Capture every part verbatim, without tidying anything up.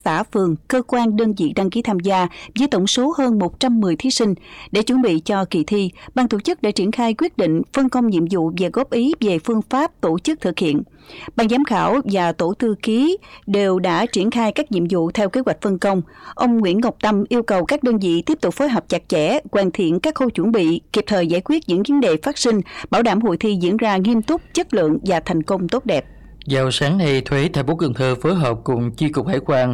xã, phường, cơ quan, đơn vị đăng ký tham gia với tổng số hơn một trăm mười thí sinh. Để chuẩn bị cho kỳ thi, ban tổ chức đã triển khai quyết định phân công nhiệm vụ và góp ý về phương pháp tổ chức thực hiện. Ban giám khảo và tổ thư ký đều đã triển khai các nhiệm vụ theo kế hoạch phân công. Ông Nguyễn Ngọc Tâm yêu cầu các đơn vị tiếp tục phối hợp chặt chẽ, hoàn thiện các khâu chuẩn bị, kịp thời giải quyết những vấn đề phát sinh, bảo đảm hội thi diễn ra nghiêm túc, chất lượng và thành công tốt đẹp. Vào sáng nay, Thuế thành phố Cần Thơ phối hợp cùng Chi cục Hải quan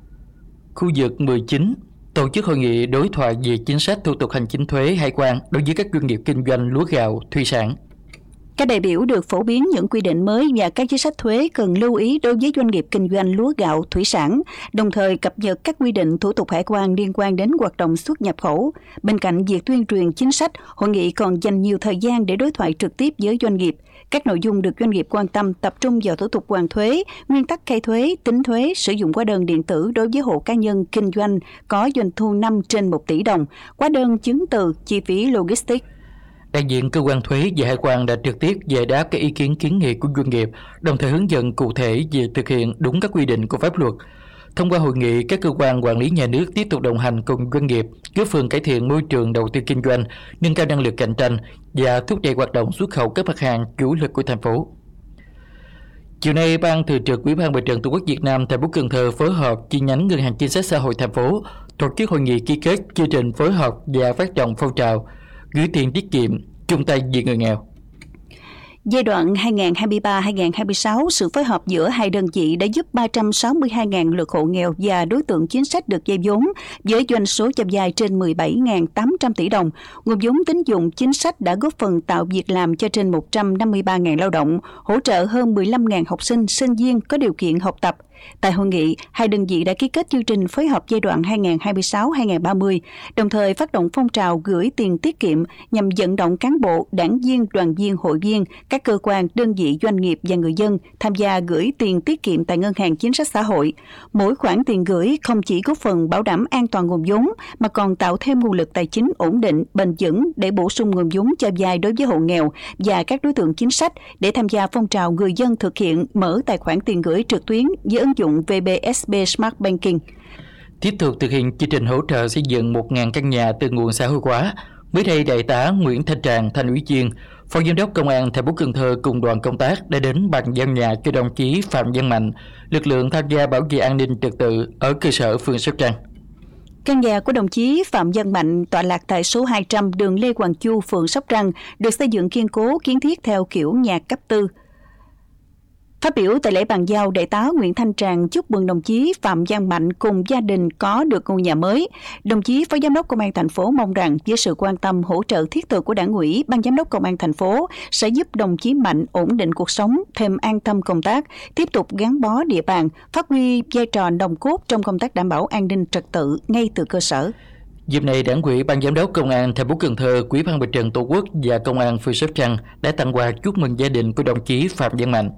khu vực mười chín tổ chức hội nghị đối thoại về chính sách thủ tục hành chính thuế hải quan đối với các doanh nghiệp kinh doanh lúa gạo, thủy sản. Các đại biểu được phổ biến những quy định mới và các chính sách thuế cần lưu ý đối với doanh nghiệp kinh doanh lúa gạo, thủy sản, đồng thời cập nhật các quy định thủ tục hải quan liên quan đến hoạt động xuất nhập khẩu. Bên cạnh việc tuyên truyền chính sách, hội nghị còn dành nhiều thời gian để đối thoại trực tiếp với doanh nghiệp. Các nội dung được doanh nghiệp quan tâm tập trung vào thủ tục hoàn thuế, nguyên tắc khai thuế, tính thuế, sử dụng hóa đơn điện tử đối với hộ cá nhân kinh doanh có doanh thu năm trên một tỷ đồng, hóa đơn chứng từ, chi phí logistics. Đại diện cơ quan thuế và hải quan đã trực tiếp giải đáp các ý kiến kiến nghị của doanh nghiệp, đồng thời hướng dẫn cụ thể về thực hiện đúng các quy định của pháp luật. Thông qua hội nghị, các cơ quan quản lý nhà nước tiếp tục đồng hành cùng doanh nghiệp, góp phần cải thiện môi trường đầu tư kinh doanh, nâng cao năng lực cạnh tranh và thúc đẩy hoạt động xuất khẩu các mặt hàng chủ lực của thành phố. Chiều nay, Ban Thường trực Ủy ban Mặt trận Tổ quốc Việt Nam thành phố Cần Thơ phối hợp chi nhánh Ngân hàng Chính sách Xã hội thành phố tổ chức hội nghị ký kết chương trình phối hợp và phát động phong trào gửi tiền tiết kiệm chung tay vì người nghèo. Giai đoạn hai nghìn không trăm hai mươi ba đến hai nghìn không trăm hai mươi sáu, sự phối hợp giữa hai đơn vị đã giúp ba trăm sáu mươi hai nghìn lượt hộ nghèo và đối tượng chính sách được vay vốn với doanh số cho vay trên mười bảy nghìn tám trăm tỷ đồng. Nguồn vốn tín dụng chính sách đã góp phần tạo việc làm cho trên một trăm năm mươi ba nghìn lao động, hỗ trợ hơn mười lăm nghìn học sinh, sinh viên có điều kiện học tập. Tại hội nghị, hai đơn vị đã ký kết chương trình phối hợp giai đoạn hai nghìn không trăm hai mươi sáu đến hai nghìn không trăm ba mươi, đồng thời phát động phong trào gửi tiền tiết kiệm nhằm vận động cán bộ, đảng viên, đoàn viên, hội viên, các cơ quan, đơn vị, doanh nghiệp và người dân tham gia gửi tiền tiết kiệm tại Ngân hàng Chính sách Xã hội. Mỗi khoản tiền gửi không chỉ góp phần bảo đảm an toàn nguồn vốn mà còn tạo thêm nguồn lực tài chính ổn định, bền vững để bổ sung nguồn vốn cho vay đối với hộ nghèo và các đối tượng chính sách để tham gia phong trào người dân thực hiện mở tài khoản tiền gửi trực tuyến với ứng dụng vê bê ét bê Smart Banking. Tiếp tục thực hiện chương trình hỗ trợ xây dựng một nghìn căn nhà từ nguồn xã hội hóa. Mới đây, Đại tá Nguyễn Thanh Tràng, Thành ủy viên, Phó Giám đốc Công an thành phố Cần Thơ cùng đoàn công tác đã đến bàn giao nhà cho đồng chí Phạm Văn Mạnh, lực lượng tham gia bảo vệ an ninh trật tự ở cơ sở phường Sóc Trăng. Căn nhà của đồng chí Phạm Văn Mạnh tọa lạc tại số hai trăm đường Lê Hoàng Chu, phường Sóc Trăng, được xây dựng kiên cố, kiến thiết theo kiểu nhà cấp tư. Phát biểu tại lễ bàn giao, Đại tá Nguyễn Thanh Tràng chúc mừng đồng chí Phạm Văn Mạnh cùng gia đình có được ngôi nhà mới. Đồng chí Phó Giám đốc Công an thành phố mong rằng với sự quan tâm hỗ trợ thiết thực của Đảng ủy, Ban Giám đốc Công an thành phố sẽ giúp đồng chí Mạnh ổn định cuộc sống, thêm an tâm công tác, tiếp tục gắn bó địa bàn, phát huy vai trò nòng cốt trong công tác đảm bảo an ninh trật tự ngay từ cơ sở. Dịp này, Đảng ủy, Ban Giám đốc Công an thành phố Cần Thơ, Ủy ban Mặt trận Tổ quốc và Công an phường Sóc Trăng đã tặng quà chúc mừng gia đình của đồng chí Phạm Văn Mạnh.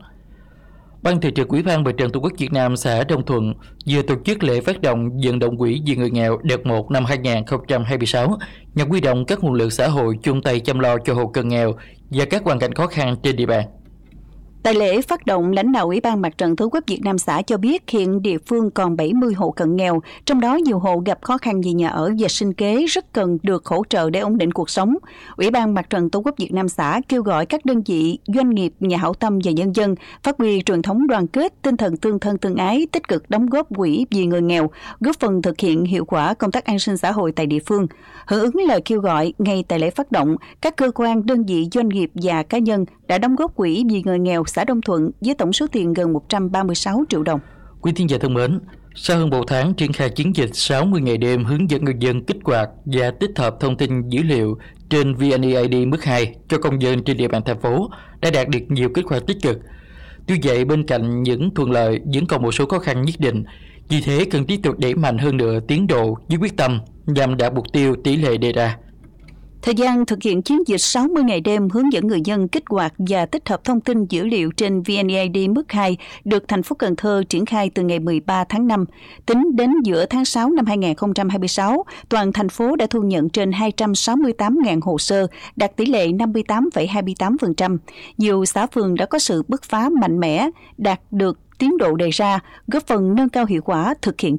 Ban Thường trực Ủy ban Mặt trận Tổ quốc Việt Nam xã Đông Thuận vừa tổ chức lễ phát động vận động quỹ vì người nghèo đợt một năm hai nghìn không trăm hai mươi sáu, nhằm huy động các nguồn lực xã hội chung tay chăm lo cho hộ cận nghèo và các hoàn cảnh khó khăn trên địa bàn. Tại lễ phát động, lãnh đạo Ủy ban Mặt trận Tổ quốc Việt Nam xã cho biết hiện địa phương còn bảy mươi hộ cận nghèo, trong đó nhiều hộ gặp khó khăn về nhà ở và sinh kế rất cần được hỗ trợ để ổn định cuộc sống. Ủy ban Mặt trận Tổ quốc Việt Nam xã kêu gọi các đơn vị, doanh nghiệp, nhà hảo tâm và nhân dân phát huy truyền thống đoàn kết, tinh thần tương thân tương ái, tích cực đóng góp quỹ vì người nghèo, góp phần thực hiện hiệu quả công tác an sinh xã hội tại địa phương. Hưởng ứng lời kêu gọi, ngay tại lễ phát động, các cơ quan, đơn vị, doanh nghiệp và cá nhân đã đóng góp quỹ vì người nghèo xã Đông Thuận với tổng số tiền gần một trăm ba mươi sáu triệu đồng. Quý thính giả thân mến, sau hơn một tháng triển khai chiến dịch sáu mươi ngày đêm hướng dẫn người dân kích hoạt và tích hợp thông tin dữ liệu trên vê en e i đê mức hai cho công dân trên địa bàn thành phố đã đạt được nhiều kết quả tích cực. Tuy vậy, bên cạnh những thuận lợi vẫn còn một số khó khăn nhất định. Vì thế, cần tiếp tục đẩy mạnh hơn nữa tiến độ với quyết tâm nhằm đạt mục tiêu tỷ lệ đề ra. Thời gian thực hiện chiến dịch sáu mươi ngày đêm hướng dẫn người dân kích hoạt và tích hợp thông tin dữ liệu trên vê en e i đê mức hai được thành phố Cần Thơ triển khai từ ngày mười ba tháng năm. Tính đến giữa tháng sáu năm hai nghìn không trăm hai mươi sáu, toàn thành phố đã thu nhận trên hai trăm sáu mươi tám nghìn hồ sơ, đạt tỷ lệ năm mươi tám phẩy hai mươi tám phần trăm. Nhiều xã phường đã có sự bứt phá mạnh mẽ, đạt được tiến độ đề ra, góp phần nâng cao hiệu quả thực hiện